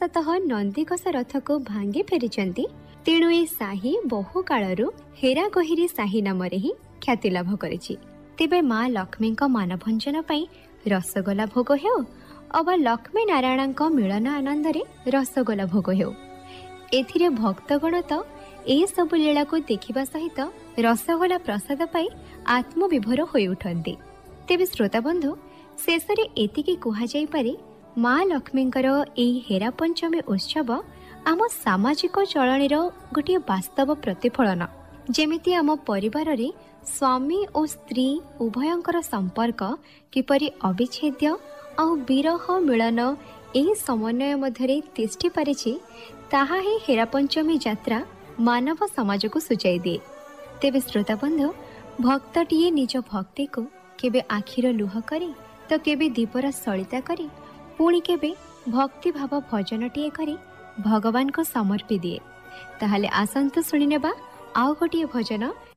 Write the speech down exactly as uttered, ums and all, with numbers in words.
ବଶତଃ ନନ୍ଦିଘୋଷ ରଥକୁ ଭାଙ୍ଗି ଫେରିଛନ୍ତି, ତେଣୁ ଏ ସାହି ବହୁ କାଳରୁ ହେରାଗହିରୀ ସାହି ନାମରେ ହିଁ ଖ୍ୟାତି ଲାଭ କରିଛି। ତେବେ ମା ଲକ୍ଷ୍ମୀଙ୍କ ମାନଭଞ୍ଜନ ପାଇଁ ରସଗୋଲା ଭୋଗ ହେଉ ଅବା ଲକ୍ଷ୍ମୀ ନାରାୟଣଙ୍କ ମିଳନ ଆନନ୍ଦରେ ରସଗୋଲା ଭୋଗ ହେଉ, ଏଥିରେ ଭକ୍ତଗଣ ତ ଏସବୁ ଲୀଳାକୁ ଦେଖିବା ସହିତ ରସଗୋଲା ପ୍ରସାଦ ପାଇ ଆତ୍ମବିଭୋର ହୋଇ ଉଠନ୍ତି। ତେବେ ଶ୍ରୋତାବନ୍ଧୁ, ଶେଷରେ ଏତିକି କୁହାଯାଇପାରେ, ମା ଲକ୍ଷ୍ମୀଙ୍କର ଏହି ହେରା ପଞ୍ଚମୀ ଉତ୍ସବ ଆମ ସାମାଜିକ ଚଳଣିର ଗୋଟିଏ ବାସ୍ତବ ପ୍ରତିଫଳନ। ଯେମିତି ଆମ ପରିବାରରେ ସ୍ୱାମୀ ଓ ସ୍ତ୍ରୀ ଉଭୟଙ୍କର ସମ୍ପର୍କ କିପରି ଅବିଚ୍ଛେଦ୍ୟ ଆଉ ବିରହ ମିଳନ ଏହି ସମନ୍ୱୟ ମଧ୍ୟରେ ତିଷ୍ଠି ପାରିଛି, ତାହା ହିଁ ହେରା ପଞ୍ଚମୀ ଯାତ୍ରା ମାନବ ସମାଜକୁ ସୂଚାଇ ଦିଏ। ତେବେ ଶ୍ରୋତାବନ୍ଧୁ, ଭକ୍ତଟିଏ ନିଜ ଭକ୍ତିକୁ କେବେ ଆଖିର ଲୁହ କରି ତ କେବେ ଦୀପର ସଳିତା କରି ପୁଣି କେବେ ଭକ୍ତିଭାବ ଭଜନଟିଏ କରି ଭଗବାନଙ୍କୁ ସମର୍ପି ଦିଏ। ତାହେଲେ ଆସନ୍ତୁ ଶୁଣିନେବା ଆଉ ଗୋଟିଏ ଭଜନ